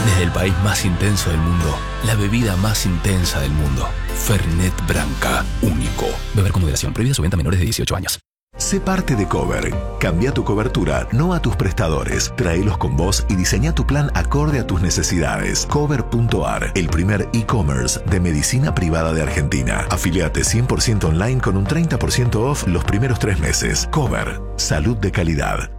Desde el país más intenso del mundo, la bebida más intensa del mundo. Fernet Branca, único. Beber con moderación. Prohibida su venta a menores de 18 años. Sé parte de Cover. Cambia tu cobertura, no a tus prestadores. Tráelos con vos y diseña tu plan acorde a tus necesidades. Cover.ar, el primer e-commerce de medicina privada de Argentina. Afiliate 100% online con un 30% off los primeros 3 meses. Cover, salud de calidad.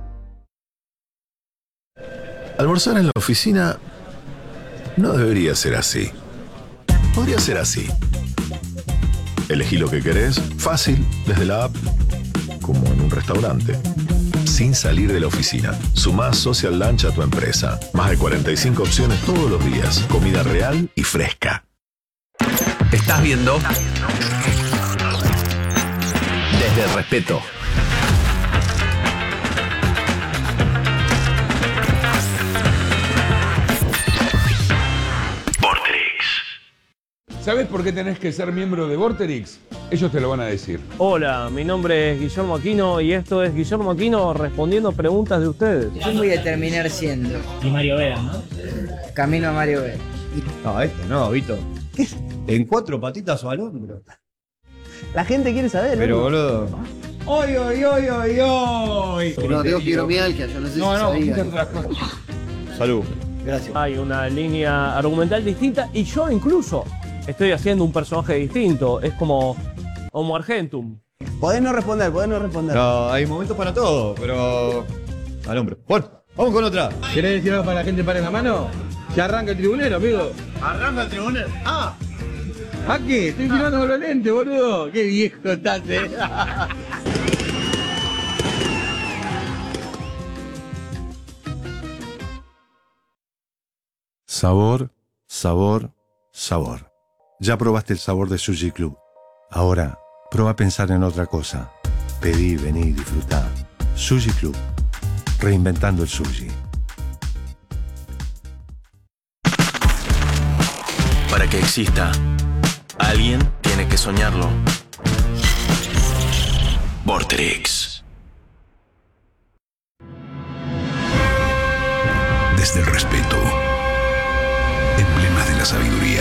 Almorzar en la oficina no debería ser así. Podría ser así. Elegí lo que querés, fácil, desde la app, como en un restaurante. Sin salir de la oficina. Sumá Social Lunch a tu empresa. Más de 45 opciones todos los días. Comida real y fresca. Estás viendo Desde el Respeto. ¿Sabes por qué tenés que ser miembro de Vorterix? Ellos te lo van a decir. Hola, mi nombre es Guillermo Aquino y esto es Guillermo Aquino respondiendo preguntas de ustedes. ¿Quién voy a terminar siendo? Y Mario Vega, ¿no? Camino a Mario Vega. No, no, Vito. ¿Qué? ¿En 4 patitas o al hombro? La gente quiere saber, ¿no? Pero, boludo. ¡Oy, oy, oy, oy, oy! No, tengo fibromialgia, yo no sé si sabía. Salud. Gracias. Hay una línea argumental distinta y yo incluso estoy haciendo un personaje distinto. Es como Homo Argentum. Podés no responder, podés no responder. No, hay momentos para todo, pero al hombro. Bueno, vamos con otra. ¿Querés decir algo para la gente para la mano? Ya arranca el tribunero, amigo. Arranca el tribunal. ¡Ah! ¿A qué? Estoy tirando con los lentes, boludo. Qué viejo estás, Sabor, sabor, sabor. Ya probaste el sabor de Sushi Club. Ahora, prueba a pensar en otra cosa. Pedí, vení, disfrutá. Sushi Club. Reinventando el sushi. Para que exista, alguien tiene que soñarlo. Vorterix. Desde el respeto. Emblemas de la sabiduría.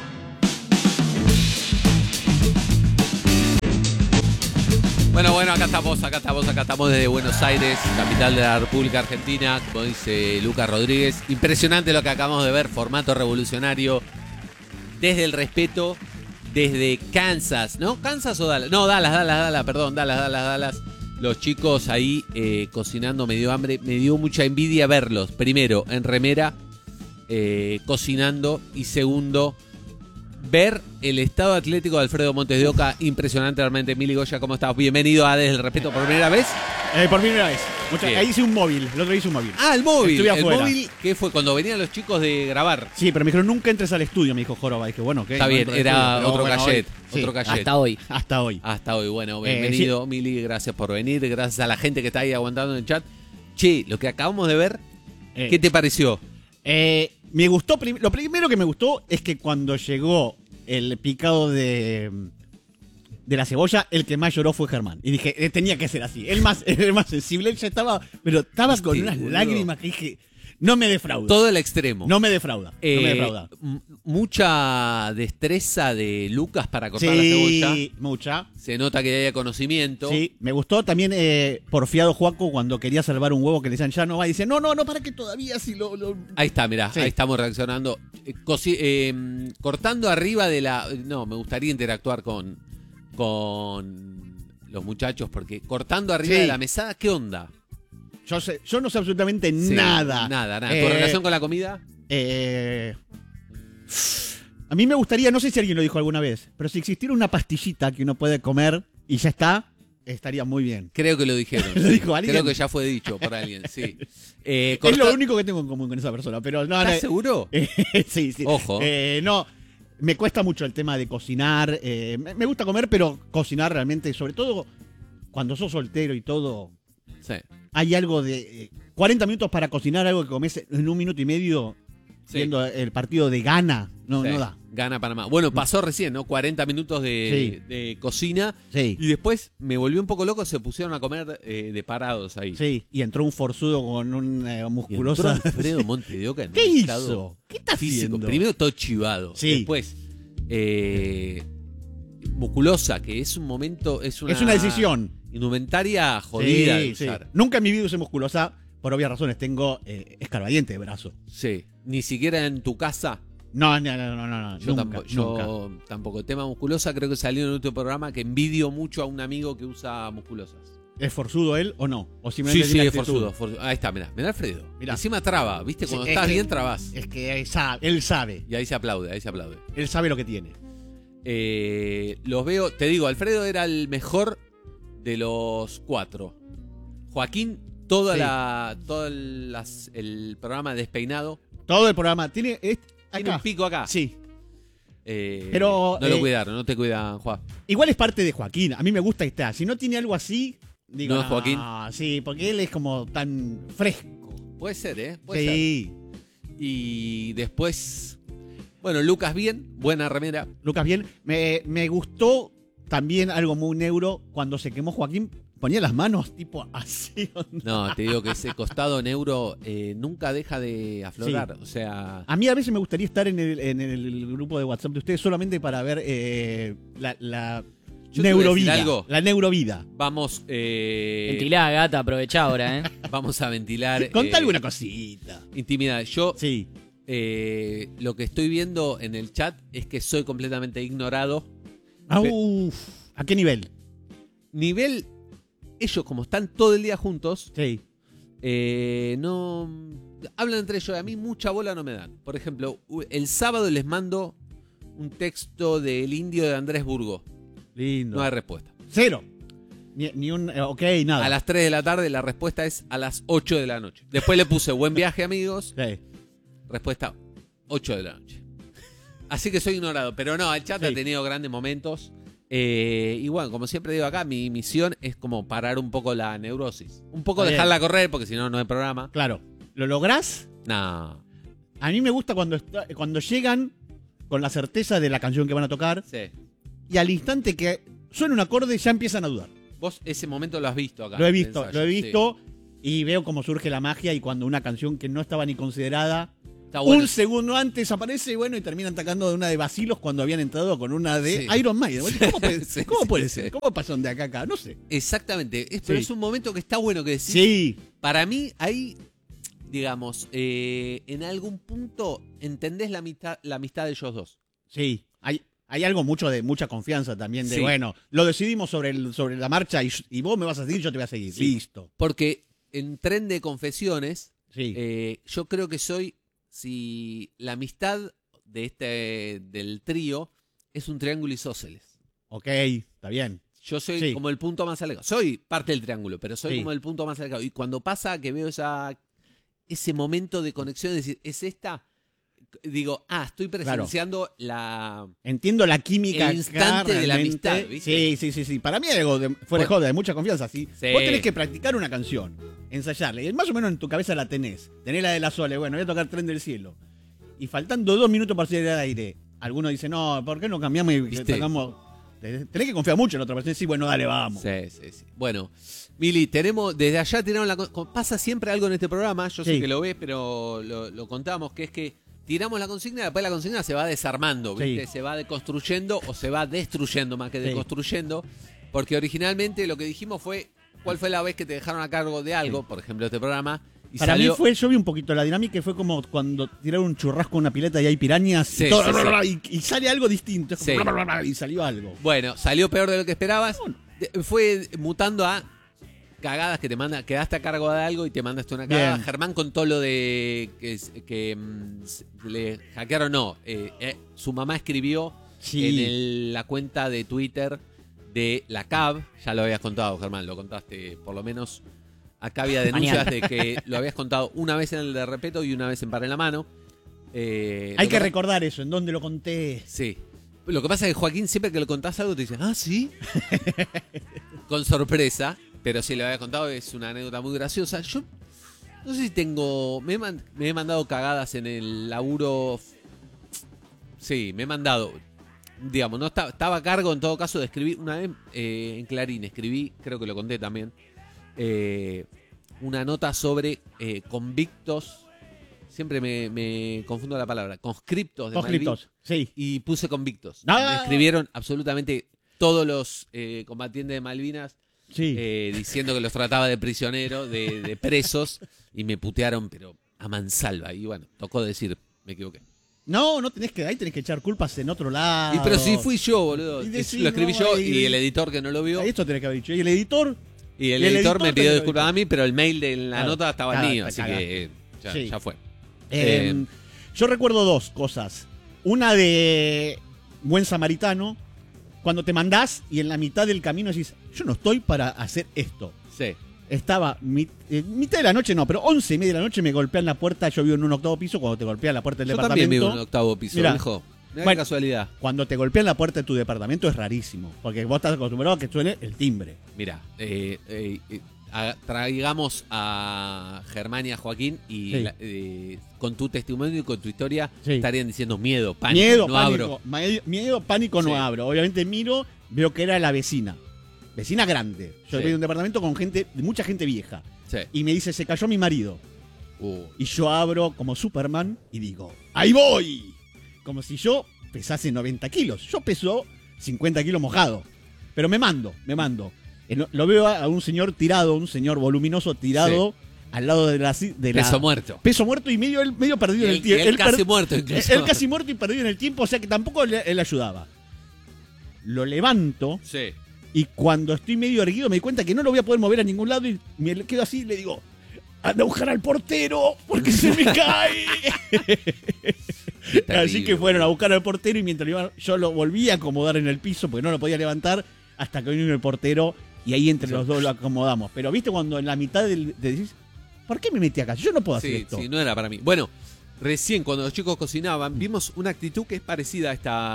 Bueno, acá estamos desde Buenos Aires, capital de la República Argentina, como dice Lucas Rodríguez. Impresionante lo que acabamos de ver, formato revolucionario, desde el respeto, desde Kansas, ¿no? ¿Kansas o Dallas? No, Dallas. Los chicos ahí cocinando, me dio hambre, me dio mucha envidia verlos. Primero, en remera, cocinando, y segundo, ver el estado atlético de Alfredo Montes de Oca, impresionante realmente. Mili Goya, ¿cómo estás? Bienvenido a Desde el Respeto por primera vez. Por primera vez. Ahí hice un móvil, el otro día hice un móvil. Ah, el móvil. Estuve el afuera. móvil, ¿qué fue? Cuando venían los chicos de grabar. Sí, pero me dijeron, nunca entres al estudio, me dijo Joroba. Dije, bueno, ¿qué? Está bien, era otro cachet. Sí, Otro cachet. Hasta hoy. Hasta hoy. Bueno, bienvenido, Mili, gracias por venir. Gracias a la gente que está ahí aguantando en el chat. Che, lo que acabamos de ver, ¿qué te pareció? Me gustó, lo primero que me gustó es que cuando llegó el picado de la cebolla, el que más lloró fue Germán. Y dije, tenía que ser así. El más sensible, él ya estaba, pero estaba con unas lágrimas que dije, no me defrauda. Todo el extremo. No me defrauda. Mucha destreza de Lucas para cortar la cebolla. Sí, mucha. Se nota que haya conocimiento. Sí, me gustó también porfiado Juaco cuando quería salvar un huevo que le decían ya no va. Y dice, no, para que todavía si lo... Ahí está, mirá, ahí estamos reaccionando. Cortando arriba de la... No, me gustaría interactuar con los muchachos, porque cortando arriba de la mesada, ¿qué onda? Yo no sé absolutamente nada. Nada. ¿Tu relación con la comida? A mí me gustaría, no sé si alguien lo dijo alguna vez, pero si existiera una pastillita que uno puede comer y ya está, estaría muy bien. Creo que lo dijeron. ¿Lo dijo alguien? Creo que ya fue dicho por alguien, sí. Es lo único que tengo en común con esa persona, pero no. ¿Estás seguro? Sí. Ojo. No, me cuesta mucho el tema de cocinar. Me gusta comer, pero cocinar realmente, sobre todo cuando sos soltero y todo. Sí. Hay algo de 40 minutos para cocinar algo que comes en 1 minuto y medio viendo el partido de Ghana. No da. Gana Panamá. Bueno, pasó recién, ¿no? 40 minutos de cocina. Sí. Y después me volvió un poco loco, se pusieron a comer de parados ahí. Sí, y entró un forzudo con una musculosa. Entró Alfredo Monte de Oca en ¿Qué un hizo? estado ¿Qué está físico. haciendo? Primero todo chivado. Sí. Después, musculosa, que es un momento. Es una decisión. Indumentaria jodida de Sí. usar. Nunca en mi vida usé musculosa, por obvias razones. Tengo escarbadiente de brazo. Sí. Ni siquiera en tu casa. No. Yo, Nunca. tampoco. El tema musculosa creo que salió en otro programa que envidio mucho a un amigo que usa musculosas. ¿Es forzudo él o no? ¿O simplemente Sí, tiene es actitud? forzudo. Ahí está, mirá Alfredo. Mirá. Encima traba, ¿viste? Cuando Sí, estás es que- bien, trabas. Es que él sabe. Y ahí se aplaude. Él sabe lo que tiene. Los veo, te digo, Alfredo era el mejor de los 4. Joaquín, Sí. el programa despeinado. Todo el programa tiene Tiene un pico acá. Sí. Pero no lo cuidaron, no te cuidan, Juan. Igual es parte de Joaquín. A mí me gusta que está. Si no tiene algo así, digo. ¿No es Joaquín? Sí, porque él es como tan fresco. Puede ser, Puede Sí. ser. Y después, bueno, Lucas bien, buena remera. Lucas, bien. Me gustó también algo muy neuro cuando se quemó Joaquín. Ponía las manos tipo así. No, te digo que ese costado neuro nunca deja de aflorar. Sí. O sea, A mí a veces me gustaría estar en el grupo de WhatsApp de ustedes solamente para ver la Yo te voy a decir neurovida. algo. La neurovida. vamos. Ventilá, gata, aprovechá ahora, ¿eh? Vamos a ventilar. Contá alguna cosita. Intimidad. Yo Sí. lo que estoy viendo en el chat es que soy completamente ignorado. ¿A qué nivel? Nivel, ellos como están todo el día juntos, Sí. no hablan entre ellos y a mí mucha bola no me dan. Por ejemplo, el sábado les mando un texto del indio de Andrés Burgo. Lindo. No hay respuesta. Cero. Ni un. Ok, nada. A las 3 de la tarde la respuesta es a las 8 de la noche. Después le puse buen viaje, amigos. Sí. Respuesta 8 de la noche. Así que soy ignorado. Pero no, el chat Sí. ha tenido grandes momentos. Y bueno, como siempre digo acá, mi misión es como parar un poco la neurosis. Un poco Está bien. dejarla correr, porque si no, no hay programa. Claro. ¿Lo lográs? No. A mí me gusta cuando llegan con la certeza de la canción que van a tocar Sí. y al instante que suena un acorde ya empiezan a dudar. Vos ese momento lo has visto acá. Lo he en visto, ensayo, lo he sí. visto y veo cómo surge la magia y cuando una canción que no estaba ni considerada Está bueno. un segundo antes aparece y bueno y terminan atacando de una de Bacilos cuando habían entrado con una de Sí. Iron Maiden. ¿Cómo puede, Sí, cómo sí, puede sí. ser? ¿Cómo pasaron de acá a acá? No sé. Exactamente. Pero Sí. es un momento que está bueno que decís. Sí. Para mí, ahí, digamos, en algún punto entendés la amistad de ellos dos. Sí, hay algo mucha confianza también de, Sí. bueno, lo decidimos sobre la marcha y vos me vas a seguir, yo te voy a seguir. Sí. Listo. Porque en Tren de Confesiones, Sí. yo creo que si la amistad de del trío es un triángulo isósceles. Ok, está bien. Yo soy Sí. como el punto más alejado. Soy parte del triángulo, pero soy Sí. como el punto más alejado. Y cuando pasa que veo ese momento de conexión, es decir, es esta, digo, estoy presenciando Entiendo la química el instante acá, de la realmente. amistad, ¿viste? Sí. Para mí hay algo fuera de Bueno. joda, de mucha confianza. Sí. Sí. Vos tenés que practicar una canción, ensayarla, y más o menos en tu cabeza la tenés. Tenés la de la Sole, bueno, voy a tocar Tren del Cielo. Y faltando 2 minutos para salir al aire, alguno dice, no, ¿por qué no cambiamos y ¿Viste? tocamos? Tenés que confiar mucho en la otra persona. Sí, bueno, dale, vamos. Sí. Bueno, Mili, desde allá tiraron pasa siempre algo en este programa, yo sé Sí. que lo ves, pero lo contamos, que es que tiramos la consigna y después la consigna se va desarmando, ¿viste? Sí. Se va deconstruyendo o se va destruyendo más que Sí. deconstruyendo, porque originalmente lo que dijimos fue, ¿cuál fue la vez que te dejaron a cargo de algo? Sí. Por ejemplo, este programa. Y Para salió, mí yo vi un poquito la dinámica y fue como cuando tiraron un churrasco en una pileta y hay pirañas Sí, y, todo, sí, y sale algo distinto. Es como Sí. y salió algo. Bueno, salió peor de lo que esperabas. Fue mutando a cagadas que te manda, quedaste a cargo de algo y te mandaste una cagada. Bien. Germán contó lo de que le hackearon, no. Su mamá escribió Sí. en la cuenta de Twitter de la CAB. Ya lo habías contado, Germán, lo contaste por lo menos. Acá había denuncias Mañana. de que lo habías contado una vez en el de Repeto y una vez en Par en la Mano. Hay que recordar eso, en dónde lo conté. Sí. Lo que pasa es que Joaquín, siempre que le contás algo, te dice, ¿sí? Con sorpresa. Pero si le había contado, es una anécdota muy graciosa. Yo no sé si tengo... Me he mandado cagadas en el laburo Sí, me he mandado. Digamos, no estaba a cargo en todo caso de escribir. Una vez en Clarín escribí, creo que lo conté también, una nota sobre convictos. Siempre me confundo la palabra. Conscriptos de Conscriptos, Malvinas. sí. Y puse convictos. Ah. Me escribieron absolutamente todos los combatientes de Malvinas. Sí. Diciendo que los trataba de prisioneros, de presos. Y me putearon, pero a mansalva. Y bueno, tocó decir, me equivoqué. No, tenés que echar culpas en otro lado. Y pero sí fui yo, boludo. Y decir, lo escribí no, yo y- y el editor que no lo vio. Esto tenés que haber dicho. ¿Y el editor? Y el y el editor editor me pidió te lo disculpas a mí, pero el mail de la Claro, nota estaba claro, mío, te así cagaste. que Sí. ya fue. Yo recuerdo dos cosas. Una de Buen Samaritano, cuando te mandás y en la mitad del camino decís, yo no estoy para hacer esto. Sí. Estaba mitad de la noche, no, pero 11:30 de la noche me golpean la puerta. Yo vivo en un 8º piso. Cuando te golpean la puerta del Yo departamento. también vivo en un 8º piso, Mirá. viejo. Mirá Bueno, qué casualidad. Cuando te golpean la puerta de tu departamento es rarísimo. Porque vos estás acostumbrado a que suene el timbre. Mira, traigamos a Germán y a Joaquín y Sí. con tu testimonio y con tu historia Sí. estarían diciendo miedo, pánico, Miedo, no pánico. abro. Miedo, pánico, Sí. no abro. Obviamente miro, veo que era la vecina. Vecina grande. Yo Sí. vivo en un departamento con mucha gente vieja. Sí. Y me dice, se cayó mi marido. Uh, Y yo abro como Superman y digo, ¡ahí voy! Como si yo pesase 90 kilos. Yo peso 50 kilos mojado. Pero me mando. Lo veo a un señor tirado, un señor voluminoso tirado al lado de la... Peso muerto. Peso muerto y medio perdido en el Y tiempo. él casi muerto incluso. Él casi muerto y perdido en el tiempo, o sea que tampoco él ayudaba. Lo levanto Sí. y cuando estoy medio erguido me di cuenta que no lo voy a poder mover a ningún lado y me quedo así y le digo, anda a buscar al portero porque se me cae. Así que fueron a buscar al portero y mientras lo iban, yo lo volví a acomodar en el piso porque no lo podía levantar hasta que vino el portero y ahí entre los dos lo acomodamos. Pero viste cuando en la mitad decís, ¿por qué me metí acá? Yo no puedo hacer Sí, esto. sí, no era para mí. Bueno, recién cuando los chicos cocinaban, vimos una actitud que es parecida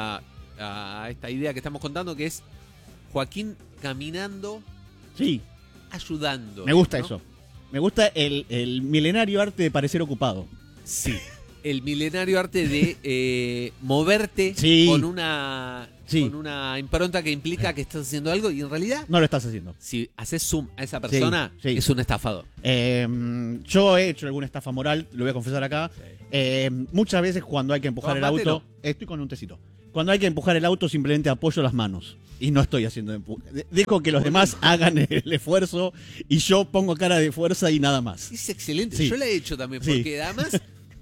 a esta idea que estamos contando, que es Joaquín caminando, Sí, ayudando. me gusta ¿no? eso. Me gusta el milenario arte de parecer ocupado. Sí. El milenario arte de moverte Sí. con una impronta que implica que estás haciendo algo y en realidad, No lo estás haciendo. si haces zoom a esa persona, Sí, sí. es un estafador. Yo he hecho alguna estafa moral, lo voy a confesar acá. Muchas veces cuando hay que empujar el Tómatelo. auto, estoy con un tecito. Cuando hay que empujar el auto simplemente apoyo las manos y no estoy haciendo dejo que los demás hagan el esfuerzo y yo pongo cara de fuerza y nada más. Es excelente. Sí. Yo la he hecho también, Sí. porque además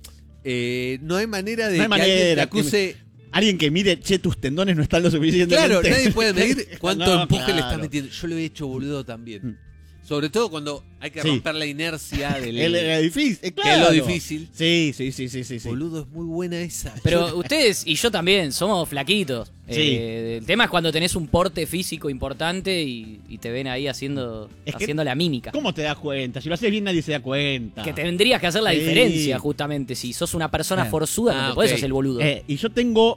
no hay manera de No hay que alguien te manera, acuse. Alguien que mire, che, tus tendones no están lo suficientemente. Claro, nadie puede medir cuánto No, empuje le claro. estás metiendo. Yo lo he hecho, boludo, también. Mm. Sobre todo cuando hay que Sí. romper la inercia del... El edificio, que claro. es lo difícil. Sí. Boludo, es muy buena esa. Pero ustedes y yo también somos flaquitos. Sí. El tema es cuando tenés un porte físico importante y te ven ahí haciendo la mímica. ¿Cómo te das cuenta? Si lo haces bien nadie se da cuenta. Que tendrías que hacer la Sí. diferencia, justamente. Si sos una persona forzuda, no te podés hacer el boludo. Y yo tengo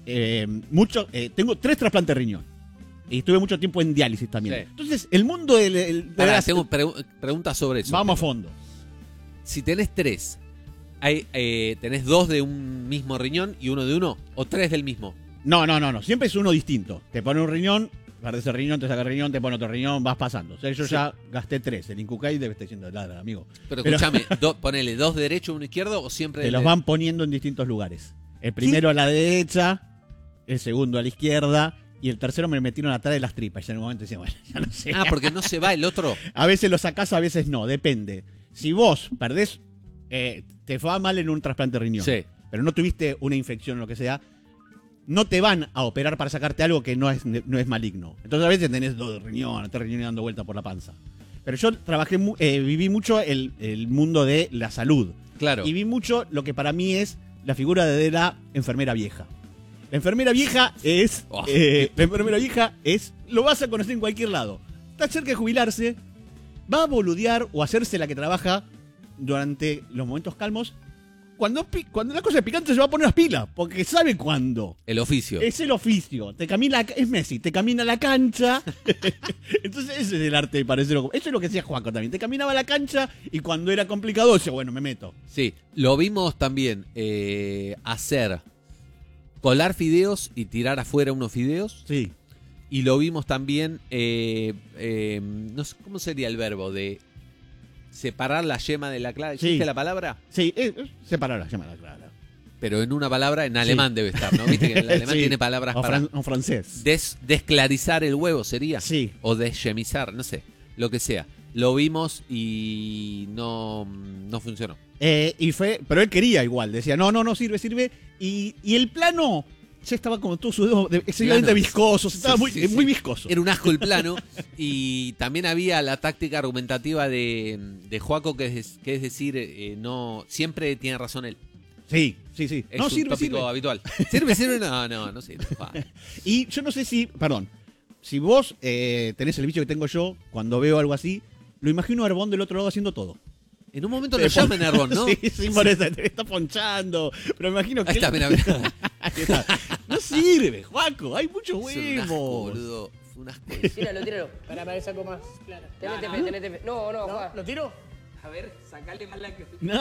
tengo 3 trasplantes de riñón. Y estuve mucho tiempo en diálisis también. Sí. Entonces, el mundo de Pará, las- tengo preguntas sobre eso. Vamos a fondo. Si tenés 3, ¿tenés 2 de un mismo riñón y uno de uno? ¿O 3 del mismo? No. Siempre es uno distinto. Te pone un riñón, perdés el riñón, te saca el riñón, te pone otro riñón, vas pasando. O sea, yo ya gasté 3. El Incucay debe estar diciendo ladra, amigo. Pero escúchame, ponele 2 derecho, 1 izquierdo o siempre... Te los van poniendo en distintos lugares. El primero a la derecha, el segundo a la izquierda y el tercero me metieron atrás de las tripas. Y en un momento decía, bueno, ya no sé. Ah, porque no se va el otro. A veces lo sacás, a veces no, depende. Si vos perdés, te va mal en un trasplante de riñón, Sí. pero no tuviste una infección o lo que sea, no te van a operar para sacarte algo que no es maligno. Entonces a veces tenés 2 riñones, 3 riñones dando vuelta por la panza. Pero yo viví mucho el mundo de la salud. Claro. Y vi mucho lo que para mí es la figura de la enfermera vieja. La enfermera vieja es... Oh. La enfermera vieja es... Lo vas a conocer en cualquier lado. Está cerca de jubilarse, va a boludear o hacerse la que trabaja durante los momentos calmos. Cuando la cosa es picante se va a poner las pilas, porque sabe cuándo. El oficio. Es el oficio. Es Messi, te camina la cancha. Entonces ese es el arte de parecer. Eso es lo que decía Juanco también. Te caminaba la cancha y cuando era complicado decía, bueno, me meto. Sí, lo vimos también hacer colar fideos y tirar afuera unos fideos. Sí. Y lo vimos también, no sé cómo sería el verbo de separar la yema de la clara. ¿Existe la palabra? Sí, separar la yema de la clara. Pero en una palabra en alemán debe estar, ¿no? Viste que el alemán tiene palabras para... O francés. Desclarizar el huevo sería. Sí. O desyemizar, no sé, lo que sea. Lo vimos y no funcionó. Pero él quería igual, decía, no sirve. Y el plano ya estaba como todo su dedo extremadamente viscoso, estaba muy viscoso. Era un asco el plano. Y también había la táctica argumentativa de Joaco, que es decir, no siempre tiene razón él. Sí. Es un tópico habitual. ¿Sirve? No sirve. Y yo no sé si vos tenés el bicho que tengo yo, cuando veo algo así, lo imagino a Herbón del otro lado haciendo todo. En un momento lo llaman a Herbón, ¿no? Sí, por eso te está ponchando. Pero me imagino que... Ahí está, mira. No sirve, Juaco, hay mucho huevo. Es un asco, boludo. Fue un asco. Tíralo. Para que saco más clara. Tenete. No, Juan. ¿Lo tiro? A ver, sacale más la que... No,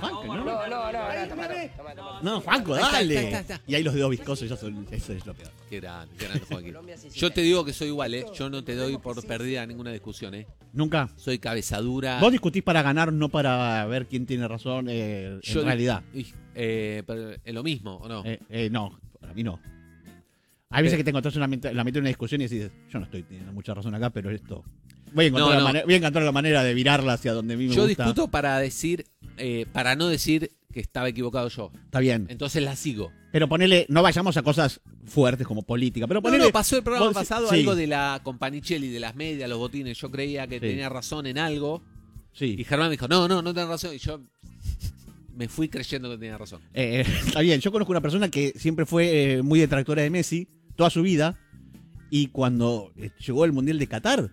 Juanco, dale. Ahí está. Y ahí los dedos viscosos, eso es lo peor. Qué grande, Joaquín. Yo te digo que soy igual, ¿eh? Yo no te doy por perdida ninguna discusión, ¿eh? Nunca. Soy cabezadura. Vos discutís para ganar, no para ver quién tiene razón en realidad. Pero es lo mismo, ¿o no? No, para mí no. Hay veces que te encontrás en la mitad de una discusión y decís, yo no estoy teniendo mucha razón acá, pero esto... Voy a encontrar la manera de virarla hacia donde a mí me gusta. Yo discuto para no decir que estaba equivocado yo. Está bien. Entonces la sigo. Pero ponele, no vayamos a cosas fuertes como política. Pero ponele, no, pasó el programa pasado algo de la Companichelli, de las medias, los botines. Yo creía que tenía razón en algo. Sí. Y Germán me dijo, no tenés razón. Y yo me fui creyendo que tenía razón. Está bien, yo conozco una persona que siempre fue muy detractora de Messi toda su vida. Y cuando llegó el Mundial de Qatar,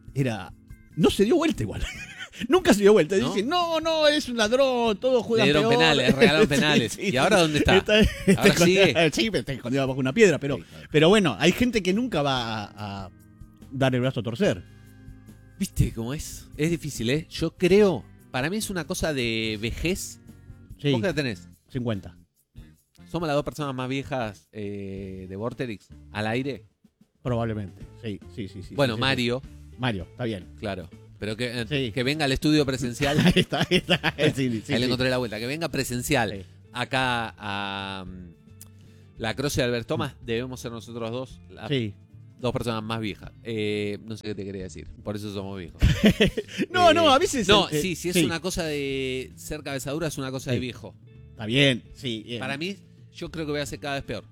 no se dio vuelta igual. Nunca se dio vuelta. ¿No? Dicen, no, es un ladrón, todos juegan Le dieron peor. penales, regalaron penales. Sí. ¿Y ahora dónde está? ¿Ahora sigue? Sí, está escondido bajo una piedra. Pero bueno, hay gente que nunca va a dar el brazo a torcer. ¿Viste cómo es? Es difícil, ¿eh? Yo creo, para mí es una cosa de vejez. Sí. ¿Vos qué edad tenés? 50. ¿Somos las dos personas más viejas de Vorterix al aire? Probablemente, sí. Bueno, sí, Mario. Mario, está bien. Claro. Pero que venga al estudio presencial. Ahí está. Sí, ahí le encontré la vuelta. Que venga presencial acá a la Croce de Albert Thomas. Debemos ser nosotros dos. Dos personas más viejas. No sé qué te quería decir. Por eso somos viejos. No, a veces... No, si es una cosa de ser cabezadura, es una cosa de viejo. Está bien, sí. Para mí, yo creo que voy a ser cada vez peor.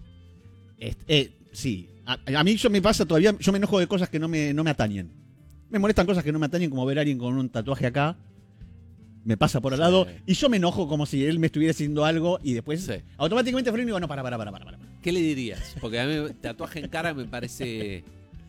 Sí. A mí me pasa todavía, yo me enojo de cosas que no me atañen. Me molestan cosas que no me atañen, como ver a alguien con un tatuaje acá. Me pasa por al lado. Y yo me enojo como si él me estuviera haciendo algo y después automáticamente freno y digo, no, para. ¿Qué le dirías? Porque a mí tatuaje en cara me parece...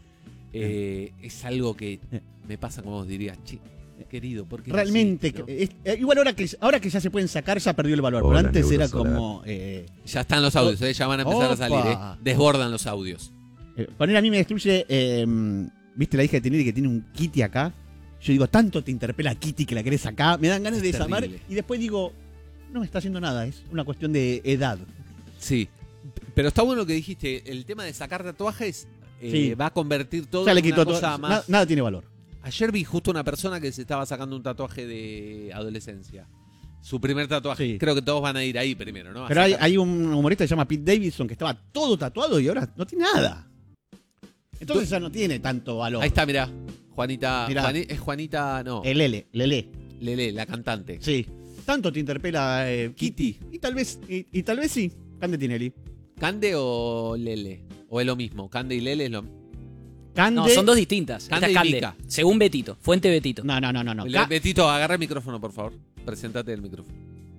es algo que me pasa como vos dirías, querido, ¿por qué realmente, no? Igual ahora que ya se pueden sacar, ya perdió el valor. Pero antes era como... ya están los audios, ya van a empezar a salir. Desbordan los audios. Poner a mí me destruye... ¿Viste la hija de Tinelli que tiene un Kitty acá? Yo digo, tanto te interpela Kitty que la querés acá. Me dan ganas de desarmar. Y después digo, no me está haciendo nada. Es una cuestión de edad. Sí. Pero está bueno lo que dijiste. El tema de sacar tatuajes va a convertir todo ya le en quitó una cosa más... Nada tiene valor. Ayer vi justo una persona que se estaba sacando un tatuaje de adolescencia. Su primer tatuaje. Sí. Creo que todos van a ir ahí primero, ¿no? Pero hay un humorista que se llama Pete Davidson que estaba todo tatuado y ahora no tiene nada. Entonces ya no tiene tanto valor. Ahí está, mirá. Juanita. Mirá. Es Juanita, no. Lele, la cantante. Sí. Tanto te interpela Kitty. Y tal vez sí. Cande Tinelli. ¿Cande o Lele? ¿O es lo mismo? ¿Cande y Lele es lo mismo? No, son dos distintas. Cande Esta es y Cande. Mica. Según Betito. Fuente Betito. No. Betito, agarra el micrófono, por favor. Preséntate el micrófono.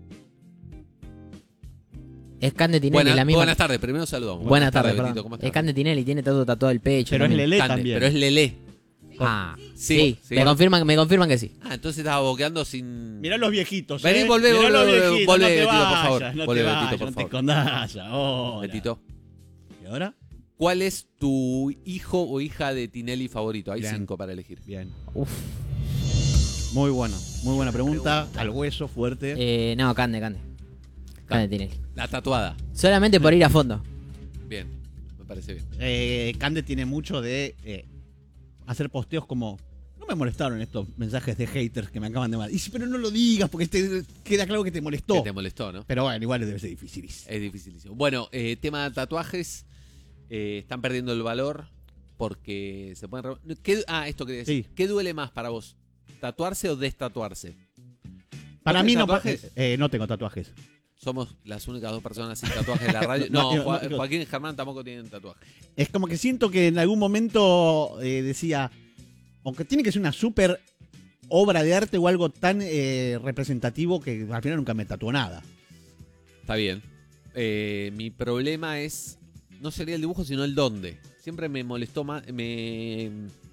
Es Cande Tinelli, la misma. Buenas tardes, primero saludamos. Buenas tardes, Betito, ¿cómo estás? Es Cande Tinelli, tiene todo tatuado el pecho. Pero es Lelé Cande, también. Pero es Lelé. Ah, sí. Me confirman que sí. Ah, entonces estaba boqueando sin... Mirá los viejitos. Vení, volvé, Mirá los viejitos, volvé, no te Betito, por vayas, favor. No Volvé, te Betito, vayas, por no te favor. escondas ahora. Betito. ¿Y ahora? ¿Cuál es tu hijo o hija de Tinelli favorito? Hay 5 para elegir. Bien. Uf. Muy buena pregunta. Al hueso, fuerte. No, Cande Tinelli. La tatuada. Solamente por ir a fondo. Bien, me parece bien. Cande tiene mucho de hacer posteos como... No me molestaron estos mensajes de haters que me acaban de mandar. Pero no lo digas porque queda claro que te molestó. Que te molestó, ¿no? Pero bueno, igual debe ser difícil. Es dificilísimo. Bueno, tema de tatuajes. Están perdiendo el valor porque se pueden... esto quería decir. Sí. ¿Qué duele más para vos? ¿Tatuarse o destatuarse? Para mí no... tatuajes? No tengo tatuajes. Somos las únicas 2 personas sin tatuajes de la radio. No, Joaquín y Germán tampoco tienen tatuajes. Es como que siento que en algún momento decía... Aunque tiene que ser una súper obra de arte o algo tan representativo que al final nunca me tatuó nada. Está bien. Mi problema no sería el dibujo, sino el dónde. Siempre me molestó más, me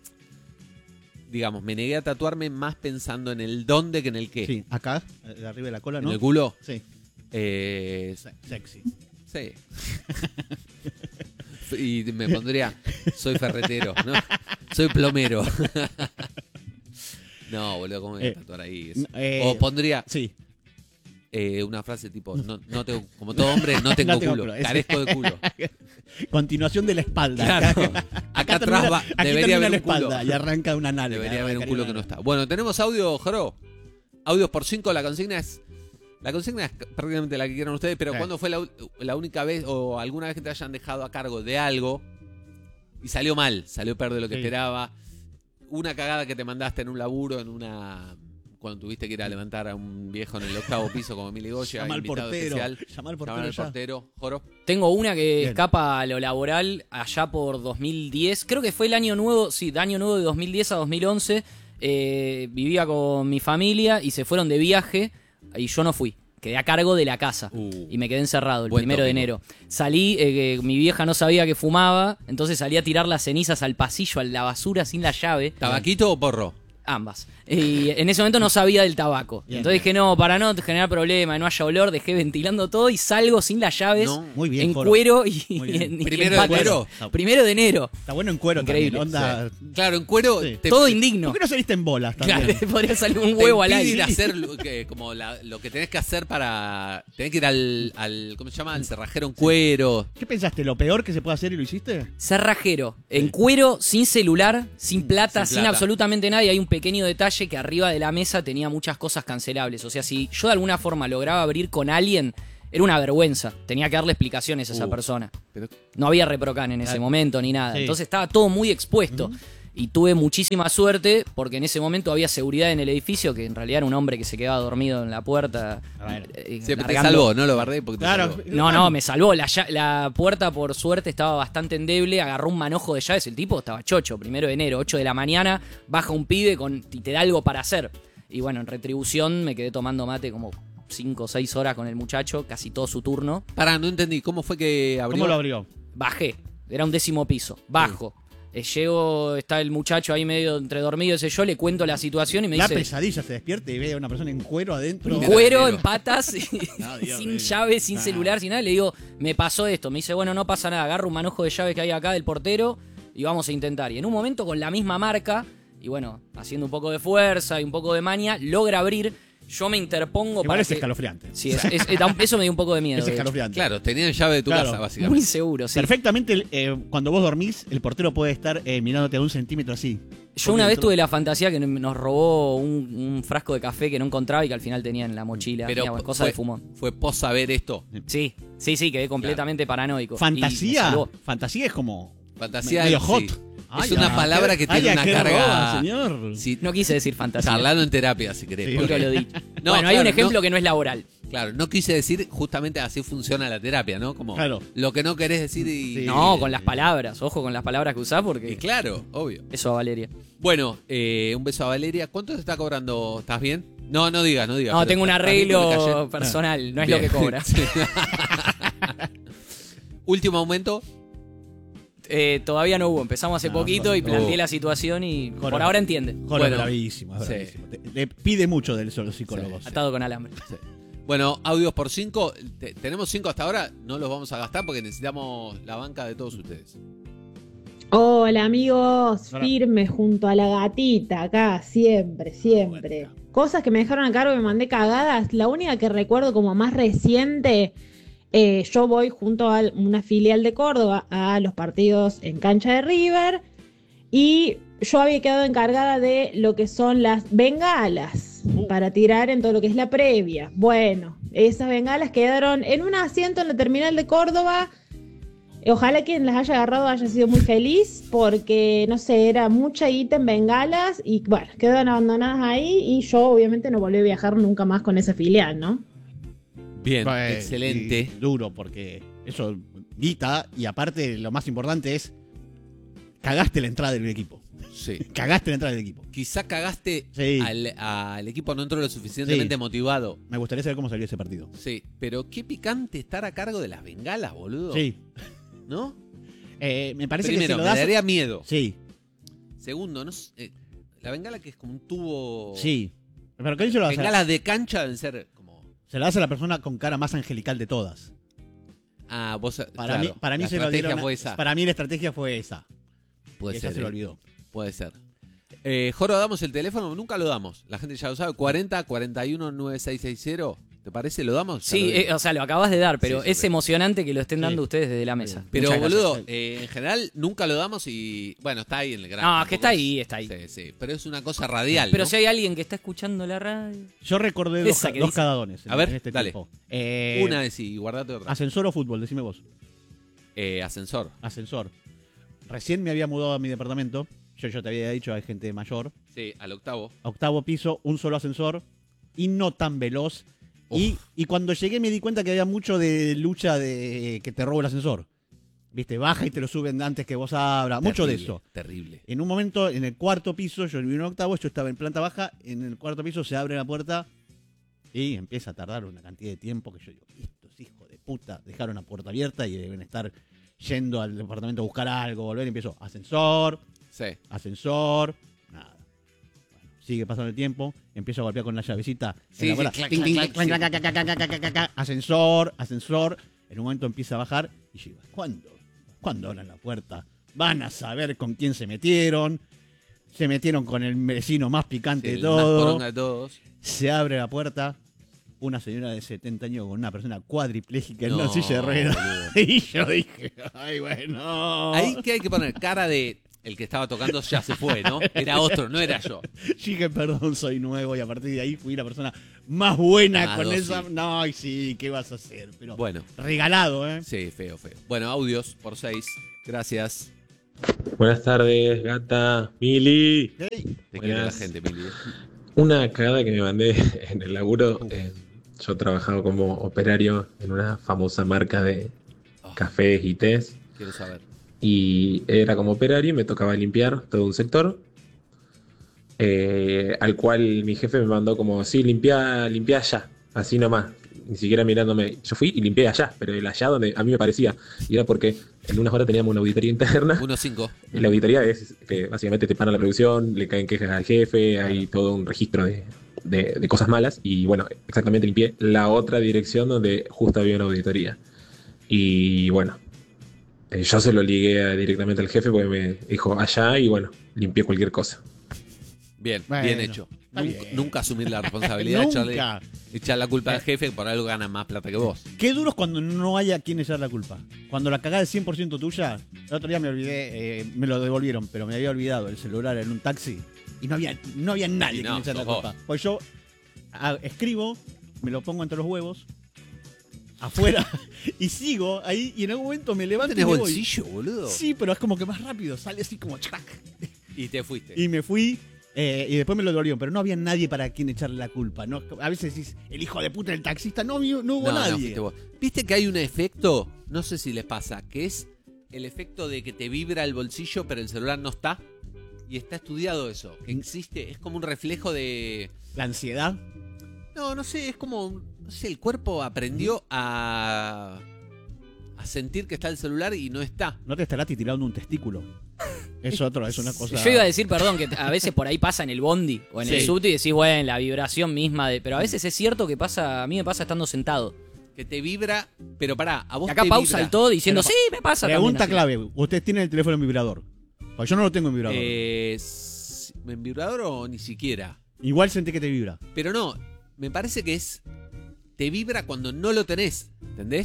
negué a tatuarme más pensando en el dónde que en el qué. Sí, acá, arriba de la cola, ¿no? ¿En el culo? Sí. Sexy. Sí. Y me pondría, soy ferretero, ¿no? Soy plomero. No, boludo, ¿cómo me voy a tatuar ahí? O pondría una frase tipo, no tengo, como todo hombre, no tengo culo, carezco de culo. Continuación de la espalda. Claro. Acá atrás debería haber la un culo. espalda y arranca una nalga. Debería haber un culo que no está. Bueno, tenemos audio, Joro. Audios por 5, la consigna es prácticamente la que quieran ustedes, pero ¿cuándo fue la única vez o alguna vez que te hayan dejado a cargo de algo y salió mal, salió peor de lo que esperaba? Una cagada que te mandaste en un laburo, cuando tuviste que ir a levantar a un viejo en el 8º piso como Mili Goya, Llama al invitado portero. especial. Llama al portero. Joro. Tengo una que Bien. escapa a lo laboral allá por 2010. Creo que fue el año nuevo, de año nuevo de 2010 a 2011. Vivía con mi familia y se fueron de viaje y yo no fui. Quedé a cargo de la casa y me quedé encerrado el 1 de enero. Salí, mi vieja no sabía que fumaba, entonces salí a tirar las cenizas al pasillo, a la basura sin la llave. ¿Tabaquito o porro? Ambas. Y en ese momento no sabía del tabaco. Bien, Entonces dije, no, para no generar problema, y no haya olor, dejé ventilando todo y salgo sin las llaves, No, muy bien, en Joro. cuero y Muy bien. en ¿Primero en de patas. enero? 1 de enero. Está bueno en cuero Increíble. también. Onda... Claro, en cuero. Sí. Todo indigno. ¿Por qué no saliste en bolas también? Claro, podría salir un Te huevo al impide ir aire. a hacer como lo que tenés que hacer para... Tenés que ir al ¿cómo se llama? Al cerrajero en cuero. ¿Qué pensaste? ¿Lo peor que se puede hacer y lo hiciste? Cerrajero, en cuero, sin celular, sin plata, Sin sin plata. absolutamente nada. Y hay un pequeño detalle que arriba de la mesa tenía muchas cosas cancelables. O sea, si yo de alguna forma lograba abrir con alguien, era una vergüenza. Tenía que darle explicaciones a esa persona. Pero- No había reprocan en ese momento ni nada. Sí. Entonces estaba todo muy expuesto. Y tuve muchísima suerte porque en ese momento había seguridad en el edificio, que en realidad era un hombre que se quedaba dormido en la puerta. Siempre te largando- salvó, no lo bardé porque te Claro. salvó. No, me salvó. La puerta, por suerte, estaba bastante endeble. Agarró un manojo de llaves. El tipo estaba chocho. 1 de enero, 8 de la mañana. Baja un pibe y te da algo para hacer. Y bueno, en retribución me quedé tomando mate como 5 o 6 horas con el muchacho. Casi todo su turno. Pará, no entendí. ¿Cómo fue que abrió? ¿Cómo lo abrió? Bajé. Era un 10º piso. Bajo. Llego, está el muchacho ahí medio entre dormido, ese yo, le cuento la situación y me La dice... pesadilla se despierta y ve a una persona en cuero adentro. En cuero, en patas, No, Dios sin mío. llave, sin Ah. celular, sin nada. Le digo, me pasó esto. Me dice, bueno, no pasa nada. Agarro un manojo de llave que hay acá del portero y vamos a intentar. Y en un momento con la misma marca, y bueno, haciendo un poco de fuerza y un poco de maña, logra abrir. Yo me interpongo Igual para es que... escalofriante. Sí, eso me dio un poco de miedo. Es de hecho. escalofriante. Claro, tenían llave de tu Claro. casa, básicamente. Muy seguro, sí. Perfectamente, cuando vos dormís, el portero puede estar mirándote a 1 centímetro así. Yo una vez tuve la fantasía que nos robó un frasco de café que no encontraba y que al final tenía en la mochila. Pero Tenía cosa de fumón. ¿Fue pos saber esto? Sí, quedé completamente paranoico. Y me Fantasía. salvó. Fantasía es como Fantasía medio sí. hot. Es una palabra que tiene una qué carga. roba, señor. Sí, No quise decir fantasía. charlando en terapia, si querés. Sí, porque- Nunca lo di. No, Bueno, hay claro, un ejemplo no. que no es laboral. Claro, no quise decir justamente así funciona la terapia, ¿no? Como Claro. lo que no querés decir y... Sí. No, con las palabras. Ojo con las palabras que usás Y porque... claro, obvio. Eso a Valeria. Bueno, un beso a Valeria. ¿Cuánto te está cobrando? ¿Estás bien? No, no digas. No, pero tengo un ¿estás bien con el arreglo cachet? personal. No es Bien. lo que cobra. Sí. Último aumento. Todavía no hubo. Empezamos hace poquito y planteé la situación y Joro. por ahora entiende. Joder, Bueno. bravísimo, es Sí. bravísimo. Le pide mucho de los psicólogos. Atado con alambre. Bueno, audios por 5. Tenemos 5 hasta ahora. No los vamos a gastar porque necesitamos la banca de todos ustedes. Hola amigos, Hola. firme junto a la gatita, acá, siempre, siempre. Cosas que me dejaron a cargo y me mandé cagadas. La única que recuerdo como más reciente Yo voy junto a una filial de Córdoba a los partidos en cancha de River y yo había quedado encargada de lo que son las bengalas para tirar en todo lo que es la previa. Bueno, esas bengalas quedaron en un asiento en la terminal de Córdoba. Ojalá quien las haya agarrado haya sido muy feliz porque, no sé, era mucha guita en bengalas y bueno, quedaron abandonadas ahí y yo obviamente no volví a viajar nunca más con esa filial, ¿no? Bien, excelente. Duro porque eso, guita, y aparte lo más importante es cagaste la entrada del equipo. Sí. Cagaste la entrada del equipo. Quizá cagaste Sí. al equipo, no entró lo suficientemente Sí. motivado. Me gustaría saber cómo salió ese partido. Sí, pero qué picante estar a cargo de las bengalas, boludo. Sí. ¿No? Me parece Primero, que se lo me das... daría miedo. Sí, Segundo, no sé, la bengala que es como un tubo... sí. Pero ¿qué se lo das? Bengalas de cancha deben ser como... Se lo das a la persona con cara más angelical de todas. Ah, vos... Para claro, mí la se lo estrategia dieron. fue esa. Para mí la estrategia fue esa. Puede Esa ser. se lo olvidó. Puede ser. Joro, ¿damos el teléfono? Nunca lo damos. La gente ya lo sabe. 40 41 9660. ¿Te parece? ¿Lo damos? Sí, o sea, lo acabas de dar, pero es emocionante que lo estén dando ustedes desde la mesa. Pero, Muchas boludo, gracias. en general nunca lo damos y... Bueno, está ahí en el gran... No, es que está ahí, está ahí. Sí, sí. Pero es una cosa radial, Pero ¿no? si hay alguien que está escuchando la radio... Yo recordé Esa que dos dice- cagadones A ver, en este dale. tiempo. Una de sí, guardate otra. ¿Ascensor o fútbol? Decime vos. Ascensor. Ascensor. Recién me había mudado a mi departamento. Yo te había dicho, hay gente mayor. Sí, al octavo. Octavo piso, un solo ascensor y no tan veloz. Y cuando llegué me di cuenta que había mucho de lucha de que te robo el ascensor. Viste, baja y te lo suben antes que vos abras. Mucho de eso. Terrible. En un momento, en el cuarto piso, yo viví en un octavo, yo estaba en planta baja, en el cuarto piso se abre la puerta y empieza a tardar una cantidad de tiempo que yo digo, estos hijos de puta dejaron la puerta abierta y deben estar yendo al departamento a buscar algo, volver y empiezo, ascensor, Sí. ascensor, nada. Bueno, sigue pasando el tiempo, empiezo a golpear con la llavecita Sí, en la sí, puerta. clac, Ting, clac, ting, clac, clac, sí. clac, clac, clac, clac, clac, clac, clac, ascensor, ascensor. En un momento empieza a bajar y yo digo, ¿cuándo abran la puerta? Van a saber con quién se metieron. Se metieron con el vecino más picante Sí, de el más todo. poronga de todos. Se abre la puerta. Una señora de 70 años con una persona cuadripléjica en una No, silla de ruedas. boludo. Y yo dije, ay, bueno. Ahí que hay que poner cara de... El que estaba tocando ya se fue, ¿no? Era otro, no era yo. Dije, perdón, soy nuevo. Y a partir de ahí fui la persona más buena Más con dócil. esa. No, y sí, ¿qué vas a hacer? Pero Bueno. regalado, ¿eh? Sí, feo, feo. Bueno, audios por 6. Gracias. Buenas tardes, gata, Mili. Te quiere la Buenas. gente, Mili. Una cagada que me mandé en el laburo. Yo trabajaba como operario en una famosa marca de cafés y tés. Quiero saber. Y era como operario y me tocaba limpiar todo un sector. Al cual mi jefe me mandó como, sí, limpia allá, así nomás. Ni siquiera mirándome. Yo fui y limpié allá, pero el allá donde a mí me parecía. Y era porque en unas horas teníamos una auditoría interna. 1-5. Y la auditoría es que básicamente te paran la producción, le caen quejas al jefe, hay todo un registro de cosas malas. Y bueno, exactamente limpié la otra dirección donde justo había una auditoría. Y bueno, yo se lo ligué directamente al jefe porque me dijo allá y bueno, limpié cualquier cosa. Bien, Bueno, bien hecho. está Nunca, bien. nunotro asumir la responsabilidad, Nunca. echar la culpa al jefe, por algo gana más plata que vos. Qué duro es cuando no haya a quien echar la culpa. Cuando la cagada es 100% tuya. El otro día me olvidé, me lo devolvieron, pero me había olvidado el celular en un taxi y no había nadie Y que no, me echara la sos culpa. vos. Pues yo escribo, me lo pongo entre los huevos, afuera, y sigo ahí y en algún momento me levanto y ¿Tenés me voy. bolsillo, boludo? Sí, pero es como que más rápido, sale así como ¡chac! Y te fuiste. Y me fui. Y después me lo devolvieron, pero no había nadie para quien echarle la culpa. ¿No? A veces decís, el hijo de puta del taxista, no hubo No, nadie. fuiste vos. ¿Viste que hay un efecto? No sé si les pasa, que es el efecto de que te vibra el bolsillo, pero el celular no está. Y está estudiado eso, que existe, es como un reflejo de... ¿La ansiedad? No sé, es como, no sé, el cuerpo aprendió a sentir que está el celular y no está. ¿No te estará titilando un testículo? Es una cosa... Yo iba a decir, perdón, que a veces por ahí pasa en el bondi o en el Sí. subte y decís, bueno, la vibración misma pero a veces es cierto que pasa, a mí me pasa estando sentado. Que te vibra, pero pará, a vos Y acá te pausa vibra. el todo diciendo, Pero, sí, me pasa Pregunta también así. clave. ¿Ustedes tienen el teléfono en vibrador? Pues yo no lo tengo en vibrador. ¿En vibrador o ni siquiera? Igual sentí que te vibra. Pero no, me parece que te vibra cuando no lo tenés, ¿entendés?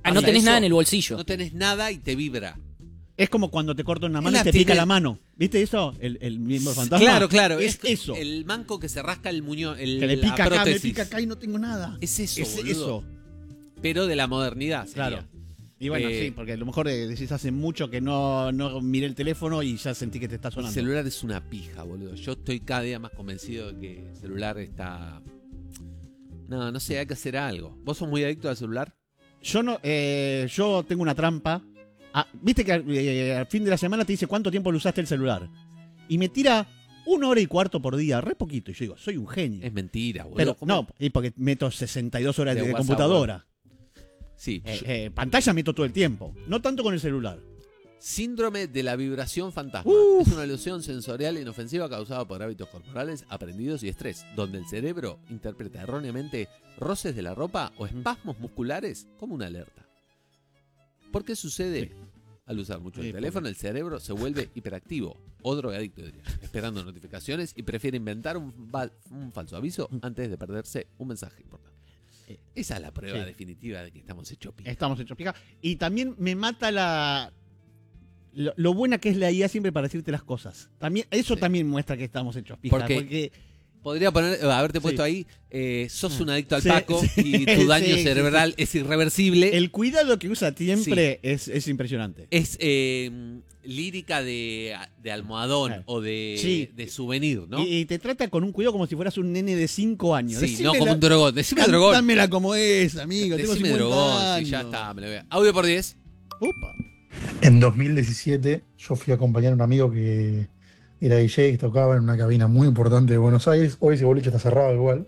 no tenés nada en el bolsillo. No tenés nada y te vibra. Es como cuando te cortan una Es mano y la te pica tiene- la mano. ¿Viste eso? El mismo fantasma. Claro. Es eso. El manco que se rasca el muñón. Que le pica acá, me pica acá y no tengo nada. Es eso, Es boludo. eso. Pero de la modernidad, sería. Claro. Y bueno, sí, porque a lo mejor decís hace mucho que no miré el teléfono y ya sentí que te está El sonando. celular es una pija, boludo. Yo estoy cada día más convencido de que el celular está... No sé, hay que hacer algo. ¿Vos sos muy adicto al celular? Yo no, yo tengo una trampa. Viste que al fin de la semana te dice cuánto tiempo lo usaste el celular. Y me tira 1 hora y cuarto por día, re poquito. Y yo digo, soy un genio. Es mentira, boludo. Pero ¿Cómo? no, y porque meto 62 horas De de WhatsApp, computadora. Sí. Pantalla meto todo el tiempo. No tanto con el celular. Síndrome de la vibración fantasma. Es una ilusión sensorial inofensiva causada por hábitos corporales aprendidos y estrés, donde el cerebro interpreta erróneamente roces de la ropa o espasmos musculares como una alerta. ¿Por qué sucede? Al usar mucho el teléfono, el cerebro se vuelve hiperactivo o drogadicto, diría, esperando notificaciones y prefiere inventar un falso aviso antes de perderse un mensaje importante. Esa es la prueba definitiva de que estamos hechos pija. Estamos hechos pija. Y también me mata lo buena que es la IA siempre para decirte las cosas. También, eso también muestra que estamos hechos pija. Porque podría haberte puesto ahí, sos un adicto al Sí, Paco sí, y tu daño sí, cerebral sí. es irreversible. El cuidado que usa siempre es impresionante. Es lírica de almohadón o de souvenir, ¿no? Y te trata con un cuidado como si fueras un nene de 5 años. Sí, no como un drogón. Decime drogón. Dámela como es, amigo. Tengo Decime 50 drogón, años. si ya está, me lo veo. Audio por 10. Upa. En 2017 yo fui a acompañar a un amigo que era DJ y tocaba en una cabina muy importante de Buenos Aires. Hoy ese boliche está cerrado igual.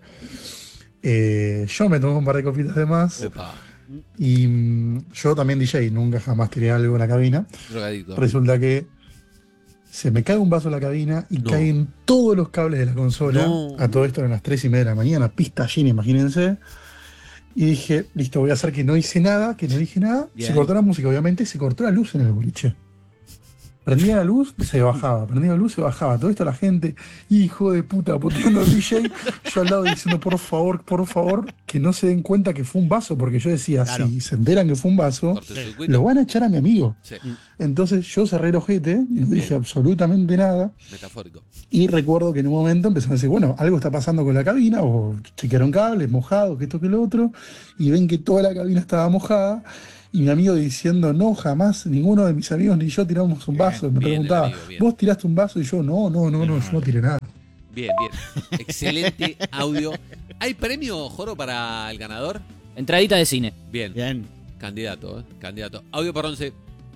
Yo me tomé un par de copitas de más. Opa. Y yo también DJ, nunca jamás tiré algo en la cabina. Drogadicto. Resulta que se me cae un vaso en la cabina y caen todos los cables de la consola. No. A todo esto eran las 3:30 de la mañana, pista llena, imagínense. Y dije, listo, voy a hacer que no hice nada, que no dije nada. Bien. Se cortó la música, obviamente, se cortó la luz en el boliche. Prendía la luz, se bajaba. Prendía la luz, se bajaba. Todo esto la gente, hijo de puta, puteando al DJ. Yo al lado diciendo, por favor, que no se den cuenta que fue un vaso. Porque yo decía, Claro. si se enteran que fue un vaso, Cortocircuito. lo van a echar a mi amigo. Sí. Entonces yo cerré el ojete y no dije absolutamente nada. Metafórico. Y recuerdo que en un momento empezaron a decir, bueno, algo está pasando con la cabina, o chequearon cables, mojados, que esto, que lo otro, y ven que toda la cabina estaba mojada, y mi amigo diciendo, no, jamás, ninguno de mis amigos ni yo tiramos un vaso. Y me bien, preguntaba, amigo, bien. ¿vos tiraste un vaso? Y yo, no, yo no tiré nada. Bien. Excelente audio. ¿Hay premio, Joro, para el ganador? Entradita de cine. Bien. Candidato. Audio por 11.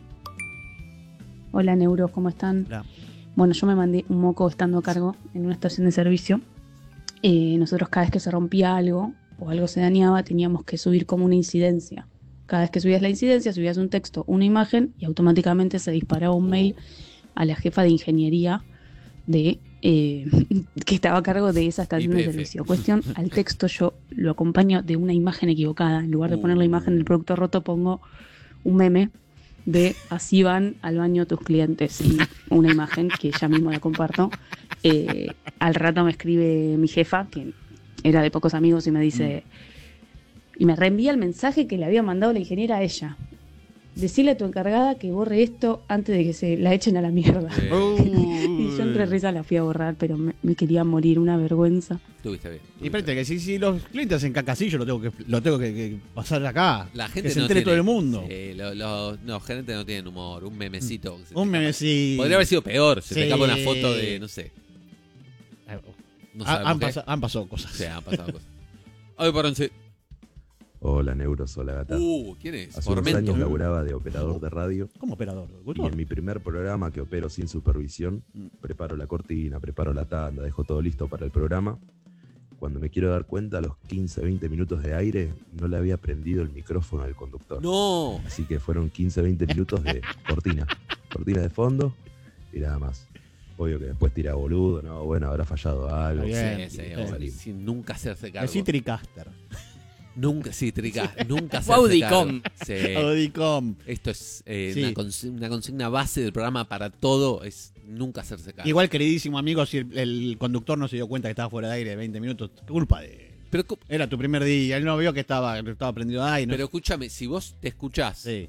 Hola Neuros, ¿cómo están? Hola. Bueno, yo me mandé un moco estando a cargo en una estación de servicio. Nosotros cada vez que se rompía algo o algo se dañaba teníamos que subir como una incidencia. Cada vez que subías la incidencia subías un texto, una imagen y automáticamente se disparaba un mail a la jefa de ingeniería de que estaba a cargo de esa estación de YPF. servicio. Cuestión, al texto yo lo acompaño de una imagen equivocada. En lugar de poner la imagen del producto roto pongo un meme de así van al baño tus clientes y una imagen que ya mismo la comparto. Al rato me escribe mi jefa, que era de pocos amigos, y me dice, y me reenvía el mensaje que le había mandado la ingeniera a ella. Decirle a tu encargada que borre esto antes de que se la echen a la mierda. Y yo entre risa la fui a borrar, pero me quería morir, una vergüenza. Estuviste bien. Y espérate, que si los clientes hacen caca así, yo lo tengo que pasar acá. La gente que se no entere tiene, todo el mundo. Los gerentes no tienen humor. Un memecito. que se Un te memecito. Podría haber sido peor. Se te Sí. capa una foto de, no sé. No sabemos qué. Han pasado cosas. Sí, han pasado cosas. Audio por 11. Hola Neuros, hola Gata. ¿Quién es? Hace unos Tormento. años laburaba de operador de radio. ¿Cómo operador? Y en mi primer programa que opero sin supervisión, preparo la cortina, preparo la tanda, dejo todo listo para el programa. Cuando me quiero dar cuenta, a los 15, 20 minutos de aire, no le había prendido el micrófono al conductor. ¡No! Así que fueron 15, 20 minutos de cortina. Cortina de fondo y nada más. Obvio que después tira boludo, ¿no? Bueno, habrá fallado algo. Sin nunca hacerse cargo. Decí Tricaster. Nunca hacerse Audicom. cargo. Sí. Audicom. Esto es Sí. una consigna base del programa para todo, es nunca hacerse cargo. Igual, queridísimo amigo, si el conductor no se dio cuenta que estaba fuera de aire de 20 minutos, culpa de él. Pero, Era tu primer día, él no vio que estaba prendido ahí. ¿no? pero escúchame, si vos te escuchás, Sí.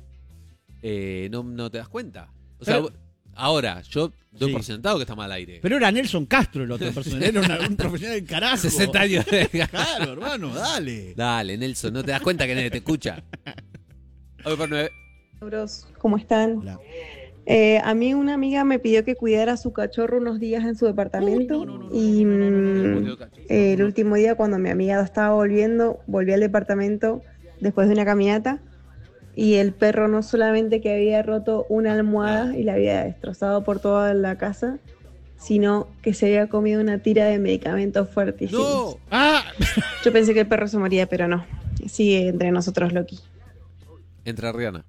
no te das cuenta. O sea, Pero- ahora, yo doy Sí. por sentado que estamos al aire. Pero era Nelson Castro el otro persona, era un profesional del carajo. 60 años. Claro, hermano, dale. Dale, Nelson, no te das cuenta que nadie te escucha. 9 por 9. ¿Cómo están? A mí una amiga me pidió que cuidara a su cachorro unos días en su departamento y el último día cuando mi amiga estaba volviendo, volví al departamento después de una caminata y el perro no solamente que había roto una almohada y la había destrozado por toda la casa, sino que se había comido una tira de medicamentos fuertísimos. Yo pensé que el perro se moría, pero no. Sigue entre nosotros Loki. Entra Rihanna.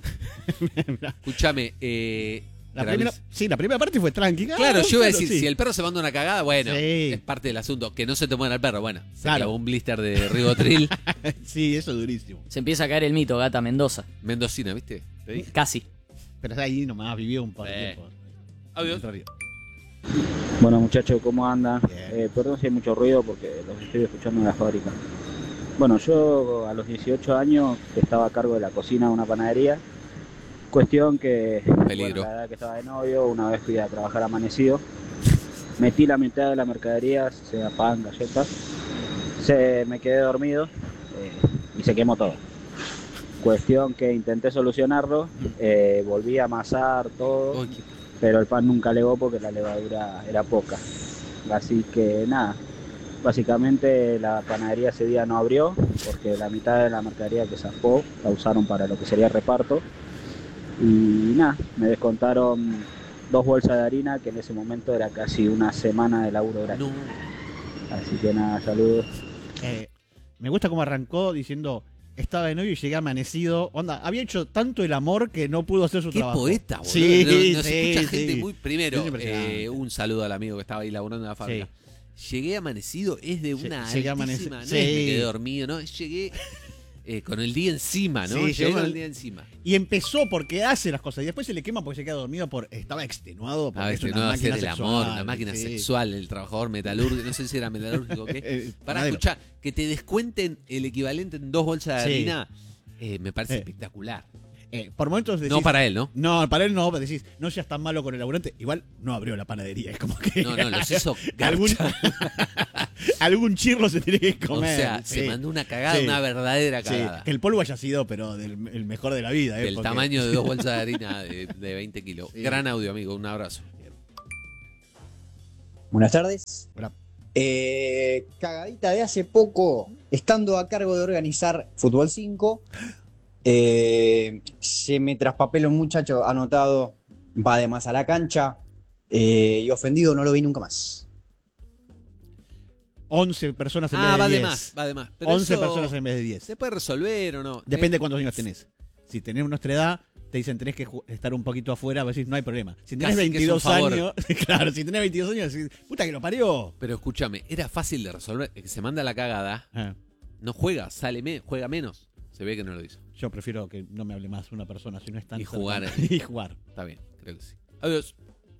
Escúchame, La primera parte fue tranquila. Claro, yo iba a decir, sí. si el perro se manda una cagada, bueno, Sí. es parte del asunto. Que no se te muera el perro, bueno, se Claro. clavó un blister de Ribotril. Sí, eso es durísimo. Se empieza a caer el mito, Gata Mendoza. Mendocina, ¿viste? Te dije. Casi. Pero ahí nomás vivió un par de tiempo. Adiós. Bueno muchachos, ¿cómo andan? Perdón si hay mucho ruido porque los estoy escuchando en la fábrica. Bueno, yo a los 18 años estaba a cargo de la cocina de una panadería. Cuestión que, Peligro. bueno, la edad que estaba de novio, una vez fui a trabajar amanecido. Metí la mitad de la mercadería, sea pan, galletas. Me quedé dormido y se quemó todo. Cuestión que intenté solucionarlo, volví a amasar todo, pero el pan nunca levó porque la levadura era poca. Así que nada, básicamente la panadería ese día no abrió porque la mitad de la mercadería que zafó la usaron para lo que sería reparto. Y nada, me descontaron 2 bolsas de harina, que en ese momento era casi una semana de laburo gratis. Así que nada, saludos. Me gusta cómo arrancó diciendo, estaba de novio y llegué amanecido. Onda, había hecho tanto el amor que no pudo hacer su Qué trabajo. poeta, boludo. Sí, Nos sí, escucha sí. gente muy... Primero, Es impresionante. un saludo al amigo que estaba ahí laburando en la fábrica. Llegué amanecido, es de una llegué altísima, amanecido. no es Sí. me quedé dormido, ¿no? Llegué con el día encima, ¿no? Sí, Llegué con llegó- el día encima. Y empezó porque hace las cosas y después se le quema porque se queda dormido estaba extenuado porque A es ver, una no máquina hacer el sexual. amor, una máquina sí. sexual, el trabajador metalúrgico, no sé si era metalúrgico o qué. Para madero. escuchar, que te descuenten el equivalente en 2 bolsas de Sí. harina, me parece espectacular. Por momentos decís, No para él, ¿no? No, para él no, pero decís, no seas tan malo con el laburante. Igual no abrió la panadería, es como que... No, los hizo algún, algún chirlo se tiene que O comer. sea, se mandó una cagada, una verdadera Sí, cagada. que el polvo haya sido, pero el mejor de la vida. Del porque- tamaño de 2 bolsas de harina de 20 kilos. Sí. Gran audio, amigo. Un abrazo. Buenas tardes. Cagadita de hace poco, estando a cargo de organizar Fútbol 5, se me traspapeló un muchacho anotado, va de más a la cancha, y ofendido no lo vi nunca más. 11 personas en vez de 10. Va de más, va de más. Pero 11 eso personas en vez de 10. ¿Se puede resolver o no? Depende de cuántos años tenés. Si tenés nuestra edad, te dicen tenés que estar un poquito afuera, decís no hay problema. Si tenés Casi que es un 22 favor. años, claro, si tenés 22 años, decís, puta que lo parió. Pero escúchame, era fácil de resolver. El que se manda la cagada, no juega, juega menos. Se ve que no lo hizo. Yo prefiero que no me hable más una persona si no es tan Y jugar. cercana. Y jugar. Está bien, creo que sí. Adiós.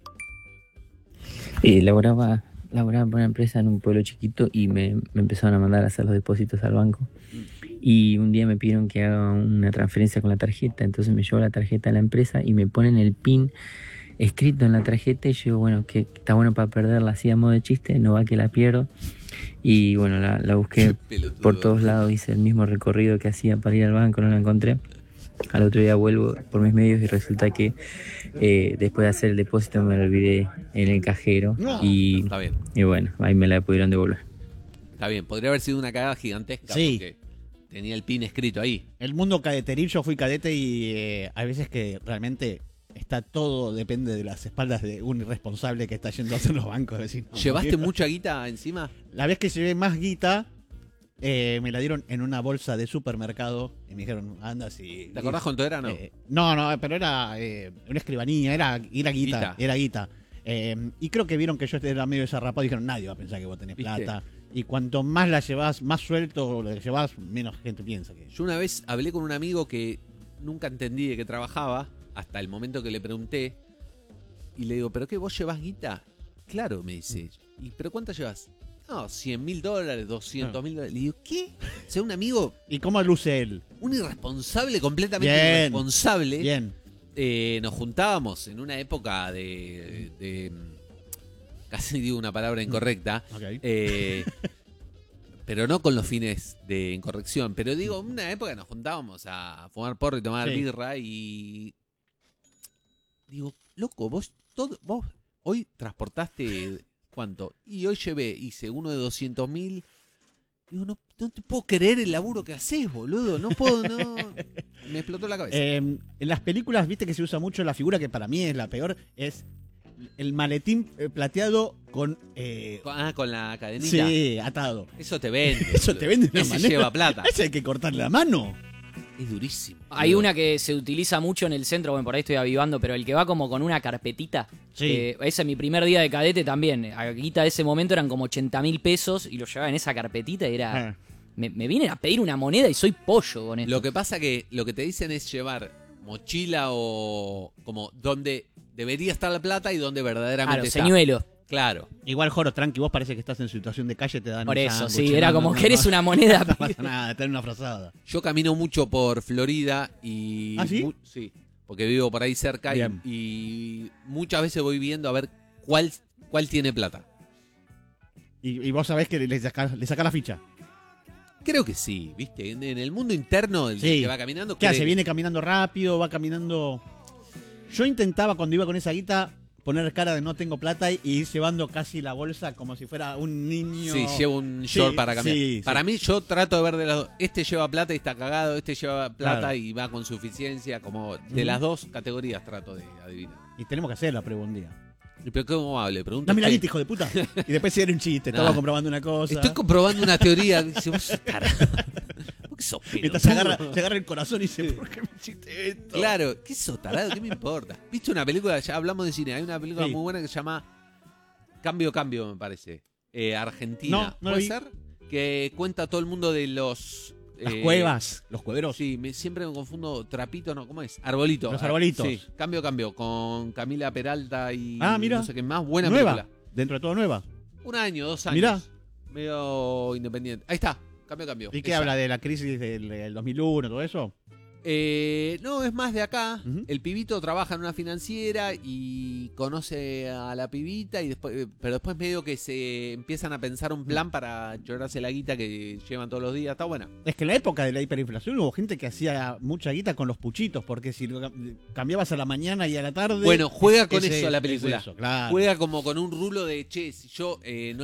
Laboraba por una empresa en un pueblo chiquito y me empezaron a mandar a hacer los depósitos al banco. Y un día me pidieron que haga una transferencia con la tarjeta, entonces me llevo la tarjeta a la empresa y me ponen el PIN escrito en la tarjeta y yo digo, bueno, que está bueno para perderla así a modo de chiste, no va que la pierdo. Y bueno, la busqué por todos lados, hice el mismo recorrido que hacía para ir al banco, no la encontré. Al otro día vuelvo por mis medios y resulta que después de hacer el depósito me lo olvidé en el cajero. Y, Está bien. y bueno, ahí me la pudieron devolver. Está bien, podría haber sido una cagada gigantesca Sí. porque tenía el pin escrito ahí. El mundo cadeteril, yo fui cadete y hay veces que realmente está todo, depende de las espaldas de un irresponsable que está yendo a hacer los bancos. Decir, no, ¿Llevaste viejo. mucha guita encima? La vez que llevé más guita, me la dieron en una bolsa de supermercado y me dijeron, anda si... ¿Te acordás cuánto era, no? No, pero era una escribanía, era guita. Guita. Era guita. Y creo que vieron que yo era medio desarrapado y dijeron, nadie va a pensar que vos tenés ¿Viste? plata. Y cuanto más la llevas, más suelto la llevas, menos gente piensa que... Yo una vez hablé con un amigo que nunca entendí de qué trabajaba, hasta el momento que le pregunté, y le digo, ¿pero qué, vos llevas guita? Claro, me dice. ¿Y pero cuánta llevas? no, $100.000, $200.000. Le digo, ¿qué? O sea, un amigo... ¿Y cómo luce él? Un irresponsable, completamente Bien. irresponsable. Bien. Nos juntábamos en una época de casi digo una palabra incorrecta. Ok. Pero no con los fines de incorrección. Pero digo, en una época nos juntábamos a fumar porro y tomar Sí. birra y... Digo, loco, vos hoy transportaste... ¿Cuánto? Y hoy hice uno de 200.000. Digo, no te puedo creer el laburo que haces, boludo. No puedo, no. Me explotó la cabeza. En las películas, viste que se usa mucho la figura que para mí es la peor, es el maletín plateado con... con la cadenita. Sí, atado. Eso te vende. Eso te vende de una Ese manera. lleva plata. Ese hay que cortarle la mano. Es durísimo. Hay una que se utiliza mucho en el centro, bueno, por ahí estoy avivando, pero el que va como con una carpetita. Sí. Ese mi primer día de cadete también. A guita de ese momento eran como 80.000 pesos y lo llevaba en esa carpetita y era... Me vienen a pedir una moneda y soy pollo con esto. Lo que pasa que lo que te dicen es llevar mochila o como donde debería estar la plata y donde verdaderamente Claro, está. señuelo. Claro. Igual, Joro, tranqui, vos parece que estás en situación de calle, te dan Por un eso, sándwich, sí, era como, ¿querés una moneda? No pasa nada, te dan una frazada. Yo camino mucho por Florida y... ¿Ah, sí? Sí, porque vivo por ahí cerca y muchas veces voy viendo a ver cuál tiene plata. Y vos sabés que le sacás la ficha. Creo que sí, ¿viste? En el mundo interno, el Sí. que va caminando... ¿Qué hace? cree- Viene caminando rápido, va caminando... Yo intentaba cuando iba con esa guita poner cara de no tengo plata y ir llevando casi la bolsa como si fuera un niño. Sí, llevo un Sí, short para cambiar. sí, Para sí. mí, yo trato de ver de las dos. Este lleva plata y está cagado, este lleva plata Claro. y va con suficiencia. Como de Ujú. las dos categorías trato de adivinar. Y tenemos que hacer la prueba un día. ¿Pero cómo hable? Pregunta. Dame la usted. guita, hijo de puta. Y después si era un chiste, Nah. estaba comprobando una cosa. Estoy comprobando una teoría. Dice, vos sos tarado. ¿Por qué sos Mientras pelotudo? se agarra el corazón y dice, ¿por qué me hiciste esto? Claro, ¿qué sos tarado? ¿Qué me importa? ¿Viste una película? Ya hablamos de cine. Hay una película Sí. muy buena que se llama Cambio, me parece. Argentina. No la ¿Puede vi. ser? Que cuenta todo el mundo de los... Las cuevas, los cueveros. Sí, siempre me confundo. Trapito, ¿no? ¿Cómo es? Arbolito. Los arbolitos. Sí, Cambio, con Camila Peralta y Mira. no sé qué más. Buena nueva. película. Dentro de todo nueva. Un año, 2 años. Mirá. Medio independiente. Ahí está, Cambio. ¿Y qué Esa. habla de la crisis del 2001, todo eso? No, es más de acá. El pibito trabaja en una financiera y conoce a la pibita y después, pero después medio que se empiezan a pensar un plan para llorarse la guita que llevan todos los días. Está buena. Es que en la época de la hiperinflación hubo gente que hacía mucha guita con los puchitos, porque si lo cambiabas a la mañana y a la tarde... Bueno, juega con ese- eso la es película. eso, claro. Juega como con un rulo de, che, si yo no